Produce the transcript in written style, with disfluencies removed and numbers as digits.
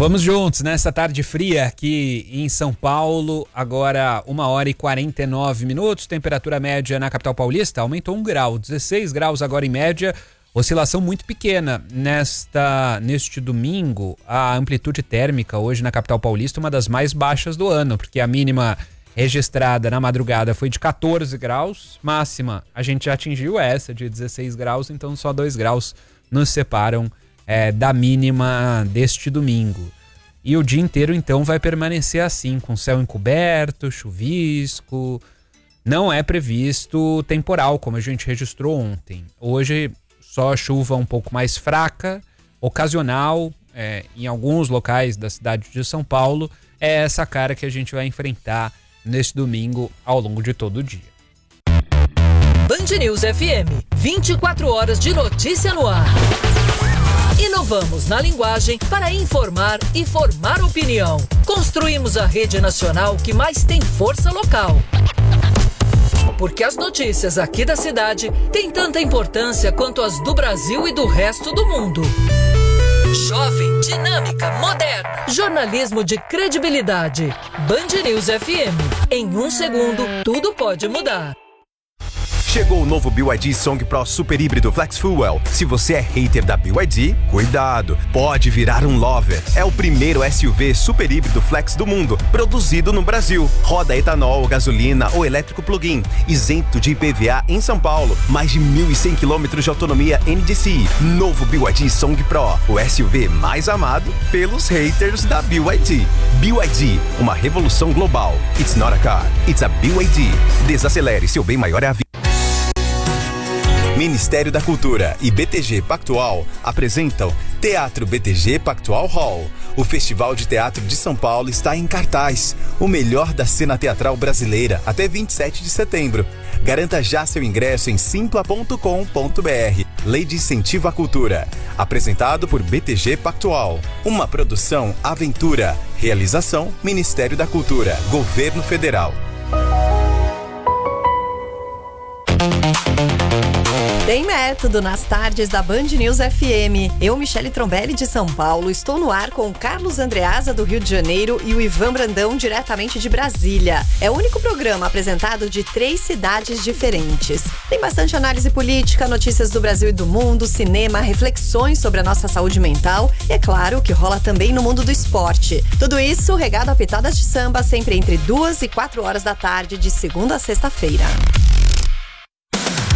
Vamos juntos nessa tarde fria aqui em São Paulo, agora 1h49, temperatura média na capital paulista aumentou 1 grau, 16 graus agora em média, oscilação muito pequena. Neste domingo, a amplitude térmica hoje na capital paulista uma das mais baixas do ano, porque a mínima registrada na madrugada foi de 14 graus, máxima a gente já atingiu essa de 16 graus, então só 2 graus nos separam da mínima deste domingo. E o dia inteiro então vai permanecer assim, com céu encoberto, chuvisco. Não é previsto temporal, como a gente registrou ontem. Hoje só chuva um pouco mais fraca, ocasional, em alguns locais da cidade de São Paulo. É essa cara que a gente vai enfrentar neste domingo ao longo de todo o dia. Band News FM, 24 horas de notícia no ar. Inovamos na linguagem para informar e formar opinião. Construímos a rede nacional que mais tem força local. Porque as notícias aqui da cidade têm tanta importância quanto as do Brasil e do resto do mundo. Jovem, dinâmica, moderna. Jornalismo de credibilidade. Band News FM. Em 1 segundo, tudo pode mudar. Chegou o novo BYD Song Pro Super Híbrido Flex Fuel. Se você é hater da BYD, cuidado, pode virar um lover. É o primeiro SUV super híbrido flex do mundo, produzido no Brasil. Roda etanol, gasolina ou elétrico plug-in, isento de IPVA em São Paulo. Mais de 1.100 km de autonomia NDCi. Novo BYD Song Pro, o SUV mais amado pelos haters da BYD. BYD, uma revolução global. It's not a car, it's a BYD. Desacelere, seu bem maior é a vida. Ministério da Cultura e BTG Pactual apresentam Teatro BTG Pactual Hall. O Festival de Teatro de São Paulo está em cartaz. O melhor da cena teatral brasileira até 27 de setembro. Garanta já seu ingresso em simpla.com.br. Lei de Incentivo à Cultura. Apresentado por BTG Pactual. Uma produção Aventura. Realização Ministério da Cultura. Governo Federal. Tem método nas tardes da Band News FM. Eu, Michele Trombelli, de São Paulo, estou no ar com o Carlos Andreasa, do Rio de Janeiro, e o Ivan Brandão, diretamente de Brasília. É o único programa apresentado de 3 cidades diferentes. Tem bastante análise política, notícias do Brasil e do mundo, cinema, reflexões sobre a nossa saúde mental e, é claro, o que rola também no mundo do esporte. Tudo isso regado a pitadas de samba, sempre entre 2 e 4 horas da tarde, de segunda a sexta-feira.